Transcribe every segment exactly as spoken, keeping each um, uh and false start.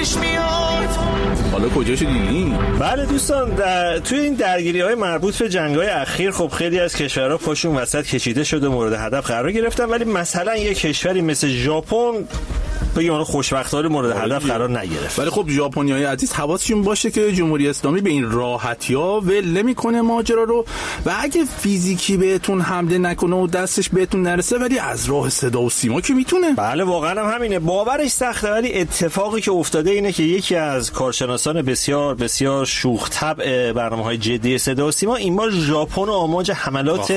پیش میاد. حالا کجاشو دیدین؟ بله دوستان، در توی این درگیری‌های مربوط به جنگ‌های اخیر خب خیلی از کشورها پاشون وسط کشیده شده، مورد هدف قرار گرفتن، ولی مثلا یک کشوری مثل ژاپن بگیم اون خوشبختانه مورد هدف قرار نگرفت. ولی خب ژاپنیای عزیز حواسشون باشه که جمهوری اسلامی به این راحتی‌ها ول نمی‌کنه ماجرا رو، و اگه فیزیکی بهتون حمله نکنه و دستش بهتون نرسه ولی از راه صدا و سیما که میتونه. بله واقعا هم همینه، باورش سخته، ولی اتفاقی که افتاده اینه که یکی از کارشناسان بسیار بسیار شوخ طبع برنامه‌های جدی صدا و سیما این بار ژاپن آماج حملات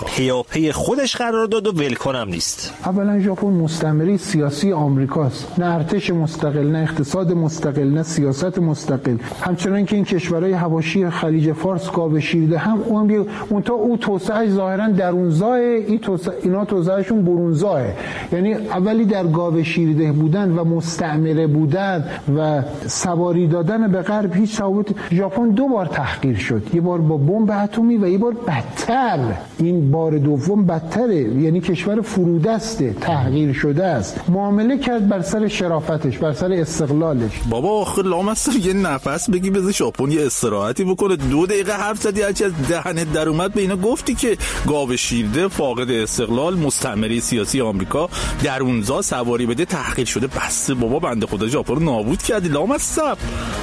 پیاپی خودش قرار داد و ولکنم نیست. اولا ژاپن مستعمره سیاسی آمریکا، نه ارتش مستقل، نه اقتصاد مستقل، نه سیاست مستقل. همچنان که این کشورهای حواشی خلیج فارس گاو شیرده هم اون اون تا او توسعه ظاهرا درونزاه، این توسعه اینا توسعهشون برونزاه، یعنی اولی در گاو شیرده بودن و مستعمره بودن و سواری دادن به غرب هیچ تفاوت. ژاپن دو بار تحقیر شد، یه بار با بمب اتمی و یه بار بدتر، این بار دوم بدتره، یعنی کشور فرودسته، تحقیر شده است، معامله کرد بر سر شرافتش، بر سر استقلالش. بابا آخر لامصب یه نفس بگی بذار ژاپن یه استراحتی بکنه. دو دقیقه حرف زدی، هرچی از دهنت در اومد به اینا گفتی که گاو شیرده، فاقد استقلال، مستعمره سیاسی آمریکا، درونزا سواری بده، تحقیر شده. بس بابا بنده خدا ژاپن رو نابود کردی لامصب.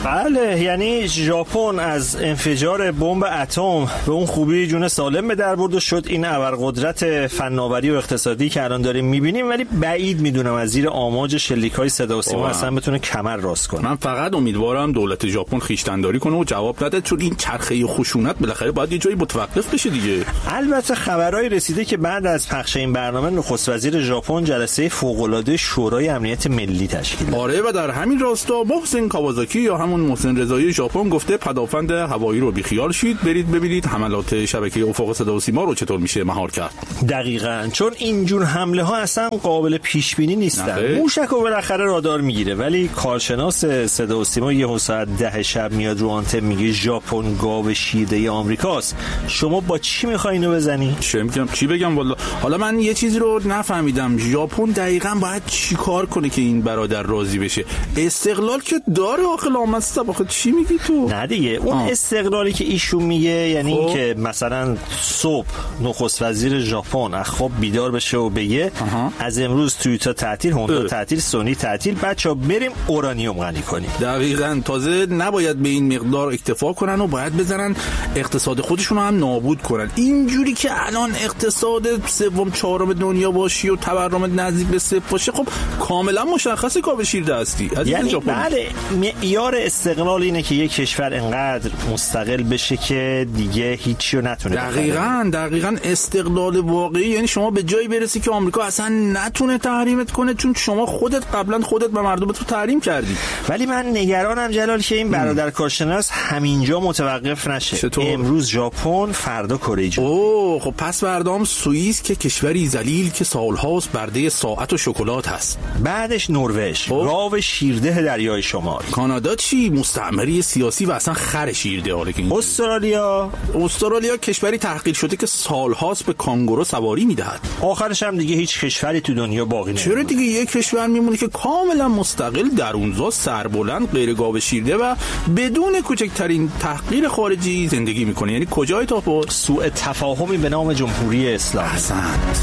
بله یعنی ژاپن از انفجار بمب اتم به اون خوبی جون سالم به در برد و شد این ابرقدرت فناوری و اقتصادی که الان داریم میبینیم، ولی بعید میدونم از زیر آماج شلیک‌های صدا و سیما اصلا بتونه کمر راست کنه. من فقط امیدوارم دولت ژاپن خویشتن‌داری کنه و جواب نده، چون این چرخه خشونت بالاخره باید یه جایی متوقف بشه دیگه. البته خبرای رسیده که بعد از پخش این برنامه نخست وزیر ژاپن جلسه فوق‌العاده شورای امنیت ملی تشکیل داد. آره و در همین راستا محسن کاوازاکی یا همون محسن رضایی ژاپن گفته پدافند هوایی رو بیخیال شید، برید ببینید حملات شبکه افق صدا و سیما رو چطور میشه مهار کرد. دقیقاً، چون اینجور حمله ها اصلا قابل پیش بینی نیستن. موشک رو بالاخره رادار میگیره، ولی کارشناس صدا و سیما یه ساعت ده شب میاد رو آنتن میگه ژاپن گاو شیرده آمریکاست. شما با چی میخوای اینو بزنی؟ چه میگم چی بگم والا. حالا من یه چیزی رو نفهمیدم، ژاپن دقیقاً باید چیکار کنه که این برادر راضی بشه؟ استقلال که داره آخه لامصب، آخه چی میگی تو؟ نه دیگه اون آه. استقلالی که ایشون میگه یعنی این که مثلا صبح نخست وزیر ژاپن از خواب بیدار بشه و بگه آه. از امروز تویوتا تعطیل، هوندا تعطیل، سونی تعطیل، بچا بریم اورانیوم غنی کنیم. دقیقاً، تازه نباید به این مقدار اکتفا کنن و باید بزنن اقتصاد خودشون رو هم نابود کنن. اینجوری که الان اقتصاد سوم چهارم دنیا باشی و تورم نزدیک به صفر باشه، خب کاملا مشخصه گاو شیرده هستی. یعنی بله معیار استقلال اینه که یک کشور انقدر مستقل بشه که دیگه هیچی رو نتونه. دقیقاً دقیقاً استقلال واقعی یعنی شما به جایی برسی که آمریکا اصلا نتونه تحریمت کنه، چون شما خودت قبلا خودت به مردمت رو تحریم کردی. ولی من نگرانم جلال که این برادر کارشناس همینجا متوقف نشه. چطور؟ امروز ژاپن، فردا کره جنوبی. اوه خب پس فردام سوئیس که کشوری ذلیل که سالهاست برده ساعت و شکلات هست. بعدش نروژ، گاو شیرده دریای شمال. کانادا چی؟ مستعمره سیاسی و اصلا خر شیرده. حالا که استرالیا، استرالیا کشوری تحقیر شده که سالهاست به کانگورو سواری میدهد. آخرش هم دیگه هیچ کشوری تو دنیا باقی نمیمونه. چرا دیگه یک کشور میمونه که کاملا مستقل، درونزا، سربلند، غیر گاو شیرده و بدون کوچکترین تحقیر خارجی زندگی میکنه. یعنی کجای تاپو؟ سوء تفاهمی به نام جمهوری اسلامی. احسنت.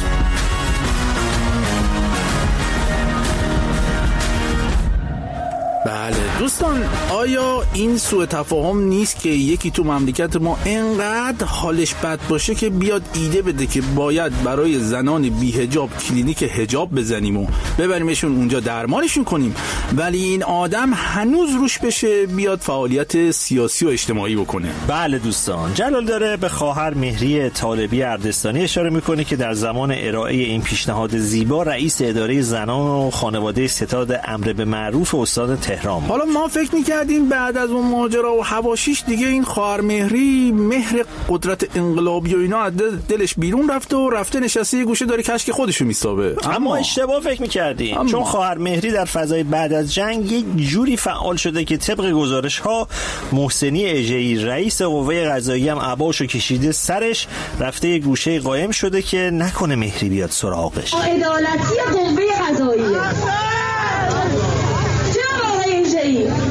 بله دوستان، آیا این سوء تفاهم نیست که یکی تو مملکت ما انقدر حالش بد باشه که بیاد ایده بده که باید برای زنان بی‌حجاب کلینیک حجاب بزنیم و ببریمشون اونجا درمانشون کنیم، ولی این آدم هنوز روش بشه بیاد فعالیت سیاسی و اجتماعی بکنه؟ بله دوستان، جلال داره به خواهر مهری طالبی اردستانی اشاره میکنه که در زمان ارائه این پیشنهاد زیبا رئیس اداره زنان و خانواده ستاد امر به معروف استاد تهران. حالا ما فکر میکردیم بعد از اون ماجرا و حواشیش دیگه این خواهر مهری مهر قدرت انقلابی و اینا از دلش بیرون رفته و رفته نشسته یه گوشه داره کشک خودشو میسابه. اما, اما اشتباه فکر میکردیم اما... چون خواهر مهری در فضای بعد از جنگ یک جوری فعال شده که طبق گزارش ها محسنی اژه‌ای رئیس قوه قضاییه هم عباشو کشیده سرش، رفته یه گوشه قایم شده که نکنه مهری بیاد سراغش. عدالتی قوه قضاییه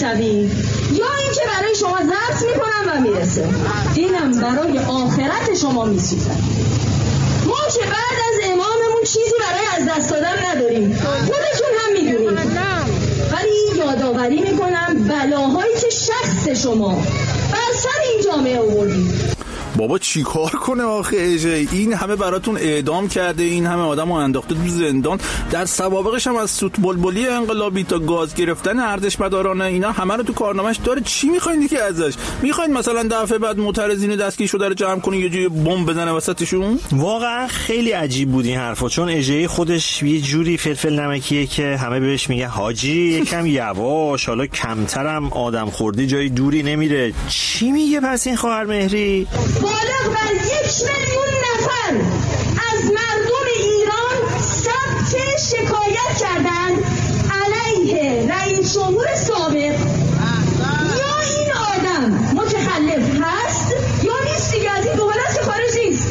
میشوید یا اینکه برای شما ضبط میکنم و میرسه. اینم برای آخرت شما میسوزه. ما که بعد از اماممون چیزی برای از دست دادن نداریم، خودتون هم میدونید، ولی یادآوری میکنم بلاهایی که شخص شما بر سر این جامعه آوردید. بابا چی کار کنه آخه اجه؟ این همه براتون اعدام کرده، این همه آدم رو انداخته تو زندان، در سوابقش هم از سوت بلبلی انقلابی تا گاز گرفتن ارتشمدارانه اینا همه رو تو کارنامه‌اش داره. چی میخواین دیگه ازش؟ میخواین مثلا دفعه بعد معترضین دستگیر شده رو جمع کنین یه جوری بمب بزنه وسطشون؟ واقعا خیلی عجیب بود این حرفا، چون اجه خودش یه جوری فلفل نمکیه که همه بهش میگه حاجی یکم یواش، حالا کمترم آدم خوردی جای دوری نمیره. چی میگه پس این خواهر مهری؟ بالغ بر یک میلیون نفر از مردم ایران ثبت شکایت کردند علیه رئیس جمهور سابق. یا این آدم متخلف هست یا نیست دیگه، از این دو حالت خارج نیست.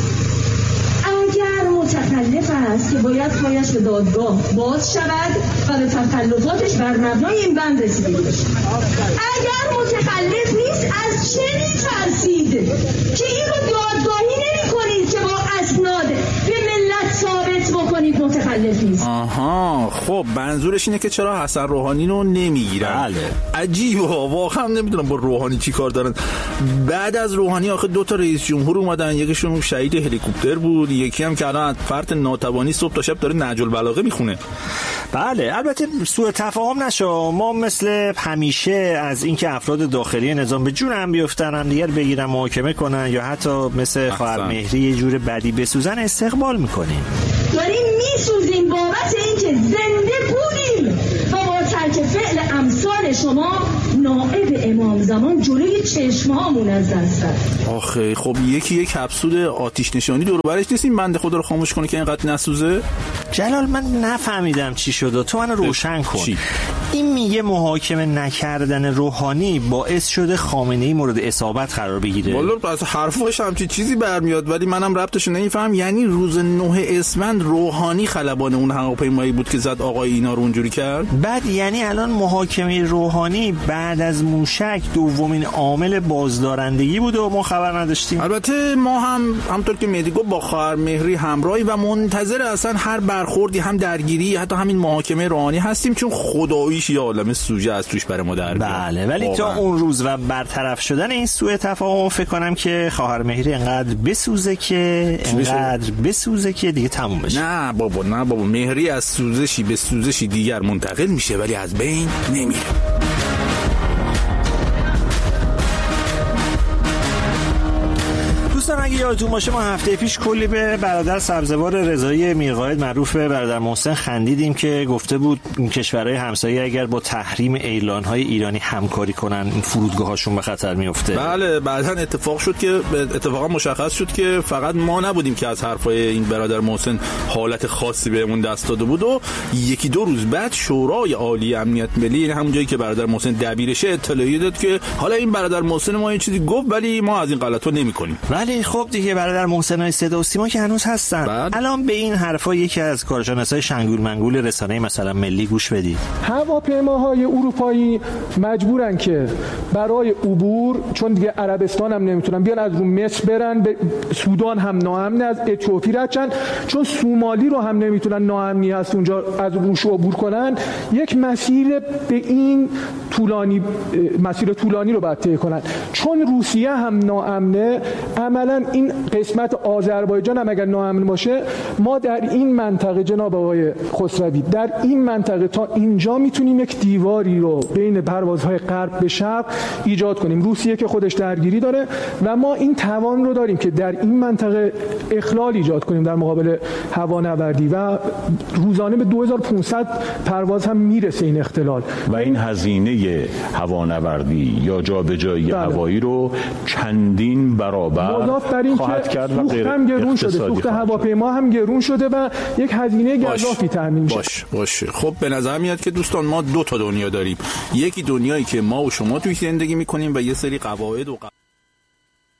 اگر متخلف هست که باید پایش به دادگاه باز شود و به تخلفاتش بر مبنای این بند رسیده بشه. اگر متخلف نیست از چه می‌ترسید که این رو دادگاهی نمی کنید که با اسناد به ملت ثابت بکنید متخلف نیست؟ آها، خب منظورش اینه که چرا حسن روحانی رو نمیگیرن؟ بله. عجیبه، واقعا نمیدونم با روحانی چی کار دارن. بعد از روحانی آخه دو تا رئیس جمهور اومدن، یکیشون شهید هلیکوپتر بود، یکی هم که الان فرد ناتوانی صبح تا شب داره نهج البلاغه میخونه. بله، البته سوء تفاهم نشه، ما مثل همیشه از اینکه افراد داخلی نظام به جون هم بیفتن، هم دیگر بگیرن محاکمه کنن یا حتی مثل خواهر مهری یه جور بدی بسوزن استقبال میکنیم. داریم میسوزیم بابت اینکه زنده بودیم و با ترک فعل امثال شما نائب امام زمان جلوی چشمهامون از دست رفت. آخه خب یکی یک کپسول آتش نشانی دور و برش نیست این بنده خدا رو خاموش کنه که اینقدر نسوزه؟ جلال من نفهمیدم چی شده، تو من روشن کن. چی؟ این میگه محاکمه نکردن روحانی باعث شده خامنه‌ای مورد اصابت قرار بگیره. والا از حرفش هم چیزی برمیاد ولی منم ربطش نمیفهم. یعنی روز نه اسفند روحانی خلبان اون هواپیمایی بود که زد آقای اینا رو اونجوری کرد؟ بعد یعنی الان محاکمه روحانی بعد از موشک دومین عامل بازدارندگی بود و ما خبر نداشتیم. البته ما هم همونطور که مهدی گفت با خواهر مهری همراهی و منتظر اصلا هر برخوردی، هم درگیری حتی همین محاکمه روحانی هستیم، چون خداییش یه عالمه سوژه از توش برای ما در بیاد. بله، ولی تا اون روز و برطرف شدن این سوء تفاهم فکر کنم که خواهر مهری انقدر بسوزه که انقدر بسوزه که دیگه تموم بشه. نه بابا نه بابا، مهری از سوزشی به سوزشی دیگر منتقل میشه ولی از بین نمیره. دوستان اگه یادتون باشه ما هفته پیش کلی به برادر سبزوار رضایی میرقائد معروف به برادر محسن خندیدیم که گفته بود این کشورهای همسایه اگر با تحریم ایرلان‌های ایرانی همکاری کنن این فرودگاهاشون به خطر میفته. بله، بعداً اتفاق شد که اتفاقا مشخص شد که فقط ما نبودیم که از حرفای این برادر محسن حالت خاصی بهمون دست داده بود و یکی دو روز بعد شورای عالی امنیت ملی، یعنی همون جایی که برادر محسن دبیرشه، اطلاعیه داد که حالا این برادر محسن ما یه چیزی گفت ولی ما از این غلطا نمی‌کنیم. ولی خب دیگه برادر محسنای صدا و سیما که هنوز هستن. بعد؟ الان به این حرفا یکی از کارشناسای شنگول منگول رسانه مثلا ملی گوش بدید. هواپیماهای اروپایی مجبورن که برای عبور، چون دیگه عربستان هم نمیتونن بیان، از رو مصر برن به سودان هم ناامنه، از اتیوپی رچن، چون سومالی رو هم نمیتونن، ناامنی هست اونجا از روش عبور کنن، یک مسیر به این طولانی مسیر طولانی رو باید طی کنن. چون روسیه هم ناامنه، عملاً این قسمت آذربایجان هم اگر ناامن باشه، ما در این منطقه جناب آقای خسروی در این منطقه تا اینجا میتونیم یک دیواری رو بین پروازهای غرب به شرق ایجاد کنیم. روسیه که خودش درگیری داره و ما این توان رو داریم که در این منطقه اخلال ایجاد کنیم در مقابل هوانوردی و روزانه به دو هزار و پانصد پرواز هم میرسه این اختلال و این هزینه هوانوردی یا جابجایی هوایی رو چندین برابر مضاف بر این خواهد که کرد و غیر هم گرون شده، سوخت هواپیما هم گرون شده و یک هزینه گزافی تامین میشه. باش باشه. خب به نظر میاد که دوستان ما دو تا دنیا داریم، یکی دنیایی که ما و شما توی زندگی میکنیم و یه سری قواعد و